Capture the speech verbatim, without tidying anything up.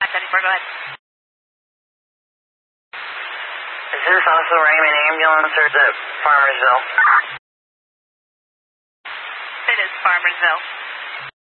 seventy-four, go ahead. Is this also Raymond Ambulance or is it Farmersville? It is Farmersville.